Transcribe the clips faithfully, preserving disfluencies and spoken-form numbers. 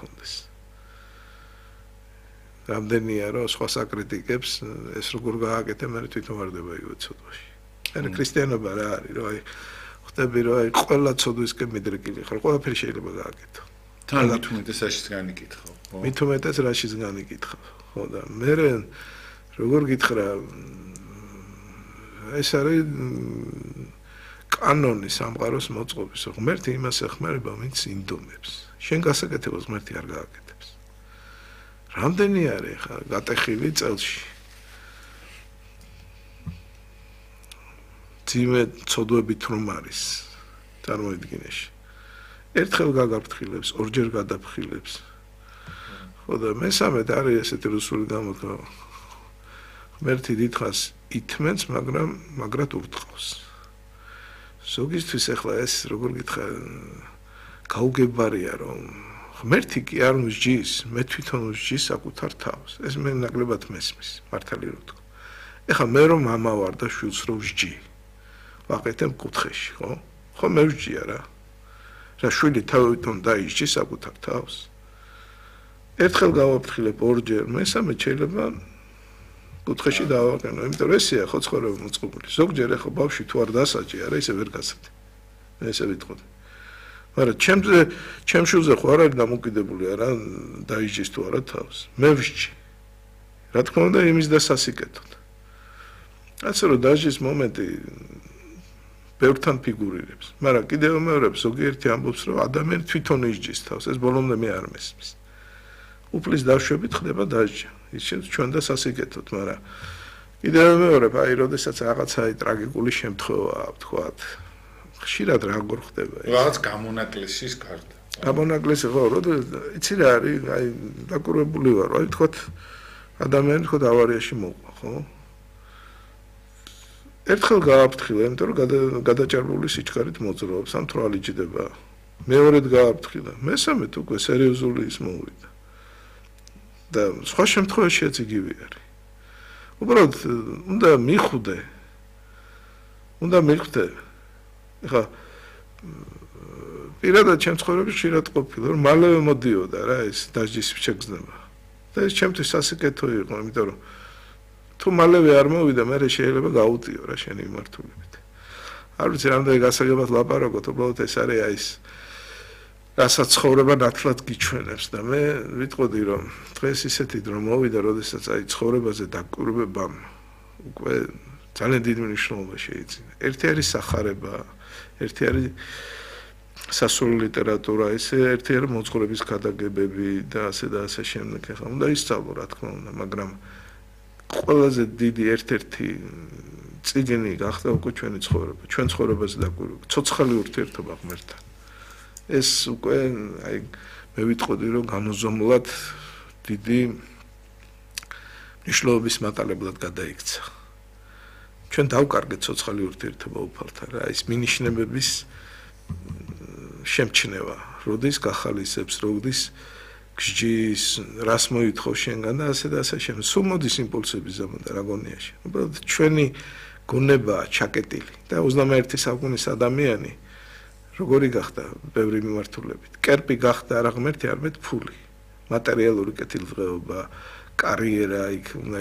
გქონდეს. რამდენია რომ სხვა საკრიტიკებს ეს როგორ გააკეთე, მე თვითონ ვარდება იგივე ცოდვაში. ანუ ქრისტიანობა რა არის, რომ აი ხტები რომ აი ყველა ცოდვისკენ მიდრეკილი ხარ, ყველაფერი შეიძლება გააკეთო. თან მით უმეტესაშიც განიკითხავ, ხო? მით უმეტეს რაშიც განიკითხავ, ხო და მე როგორ გითხრა ეს არის კანონი სამყაროს მოწყობის, ღმერთი იმას ეხმარება, ვინც ინდომებს. შენ გასაკეთებას ღმერთი არ გააკეთებს. რამდენი არის ხა გატეხილი წელში? ძიმე ცოდვებით რომ არის წარმოიდგინეში. ერთხელ გაგაფრთხილებს, ორჯერ გადაფრთხილებს. ხო და მესამედ არის ესეთი რუსული გამოთქვა. ღმერთი დიდხანს ითმენს, მაგრამ მაგრად ურტყავს. ზოგისთვის ახლა ეს როგორ გითხრა გაუგებარია რომ ღმერთი კი არ უსჯის, მე თვითონ უსჯის საკუთარ თავს. ეს მე ნაკლებად მესმის, მართალი რო ვთქვა. ეხლა მე რომ მამა ვარ და შვილს რო ვსჯი. ვაკეთებ კუთხეში, ხო? ხო მე ვსჯია რა. რა შვილი თავიდან დაისჯი საკუთარ თავს. ერთხელ გავაფრთხილებ ორჯერ, მესამედ შეიძლება კუთხეში დავაყენო, იმიტომ რომ ესეა ხო ცხოვრება მოწყობილი. ზოგჯერ ახლა ბავშვი თუ არ დასაჯი, არა ისე ვერ გასცდი. მე ესე ვიტყოდი. მაგრამ ჩემზე, ჩემ შულზე ხო არ არის დამოკიდებული არა დაისჯის თუ არა თავს. მე ვსჯი. რა თქმა უნდა იმის დასასიკეთოდ. ასე რომ დაჟის მომენტი ბევრთან ფიგურირებს. მაგრამ კიდევ მეორე ზოგიერთი ამბობს რომ ადამიანი თვითონ ისჯის თავს, ეს ბოლომდე მე არ მესმის. უფლის დაშვებით ხდება დასჯა. ის ჩვენ დასასიკეთოთ, მაგრამ კიდევ მეორე აი როდესაც რაღაცა აი ტრაგიკული შემთხვევაა, ვთქვათ, ხშირად როგორ ხდება ეს? რაღაც გამონაკლისის გარდა. გამონაკლისი ხო, როდესაც იცი რა არის, აი დაკურებული ვარ, აი ვთქვათ, ადამიანი ხო ავარიაში მოყვა, ხო? ერთხელ გააფრთხილა, იმიტომ რომ გადაჭარბული სიჩქარით მოძრაობს, ამ თვალი ჭდება. მეორედ გააფრთხილა, მესამედ უკვე სერიოზული ის მოვიდა. და სხვა შემთხვევაშიც იგივე არის. უბრალოდ უნდა მიხვდე. უნდა მიხვდე. ეხა პირადად ჩემ ცხოვრებაში ხშირად ყოფილა, რომ მალევე მოდიოდა რა ეს დაჟის შეგრძნება. და ეს ჩემთვის სასიკეთო იყო, იმიტომ რომ თუ მალევე არ მოვიდა, მე შეიძლება გაუტიო რა შენი მიმართულებით. არ ვიცი რამდენი გასაგებად ლაპარაკობთ, უბრალოდ ეს არის აი ეს რასაც ცხოვრება ნათლად გიჩვენებს და მე ვიტყოდი რომ დღეს ისეთი დრო მოვიდა, როდესაც აი ცხოვრებაზე დაკვირვებამ უკვე ძალიან დიდი მნიშვნელობა შეიძინა. ერთი არის სახარება, ერთი არის სასულო ლიტერატურა, ესე ერთი არის მოძღვრების გადაგებები და ასე და ასე შემდეგ. ახლა უნდა ისწავლო რა თქმა უნდა, მაგრამ ყველაზე დიდი ერთ-ერთი წიგნი გახდა უკვე ჩვენი ცხოვრება, ჩვენ ცხოვრებაზე დაკვირვება, ცოცხალი ურთიერთობა ღმერთთან. ეს უკვე აი მე ვიტყოდი რომ განუზომლად დიდი მნიშვნელობის მატარებლად გადაიქცა. ჩვენ დავკარგეთ ცოცხალი ურთიერთობა უფალთან რა, ის მინიშნებების შემჩნევა, როდის გახალისებს, როდის გსჯის, რას მოითხოვ შენგან და ასე და ასე შემდეგ. სულ მოდის იმპულსები ზემოდან რა გონიაში. უბრალოდ ჩვენი გონებაა ჩაკეტილი და ოცდამეერთი საუკუნის ადამიანი როგორი გახდა ბევრი მიმართულებით. კერპი გახდა არა ღმერთი, არამედ ფული. მატერიალური კეთილდღეობა, კარიერა, იქ უნდა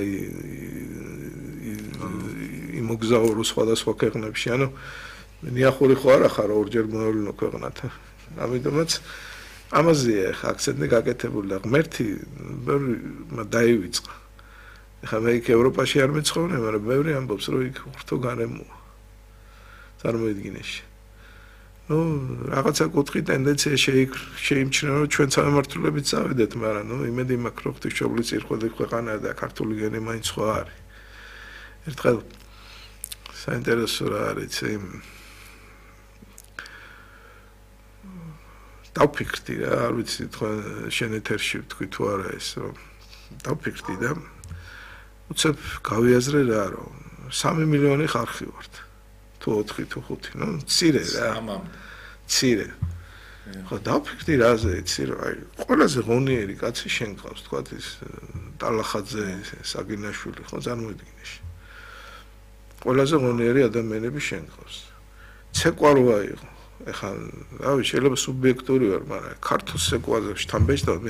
იმოგზაურო სხვადასხვა ქვეყნებში. ანუ ნიახური ხო არა ხარ ორჯერ მოევლინო ქვეყნათა. ამიტომაც ამაზეა ხა აქცენტი გაკეთებული და ღმერთი ბევრი დაივიწყა. ხა მე იქ ევროპაში არ მეცხოვრე, მაგრამ ბევრი ამბობს რომ იქ ღვთო განემოა. წარმოიდგინეში. ну რაღაცა კუთხი ტენდენცია შეიმჩნევა რომ ჩვენ სამმართველობით წავედეთ, მაგრამ ну იმედი მაქვს რომ ღვთისმშობლის წირხვედი ქვეყანა და ქართული გენი მაინც სხვა არის. ერთხელ საინტერესო რა არის იმ დავფიქრდი რა, არ ვიცი თქვენ შენ ეთერში ვთქვი თუ არა ეს რომ დავფიქრდი და უცებ გავიაზრე რა რომ სამი მილიონი ხარხი ვართ. თუ ოთხი თუ ხუთი, ну მცირე რა. მცირე. ხო დავფიქრდი რაზე, იცი რა, აი ყველაზე ღონიერი კაცი შენ გყავს, თქვა ის ტალახაძე, საგინაშვილი, ხო წარმოიდგინეში. ყველაზე ღონიერი ადამიანები შენ გყავს. ცეკვარვა იყო. ეხლა, რავი, შეიძლება სუბიექტური ვარ, მაგრამ ქართულ ცეკვაზე შთამბეჭდავ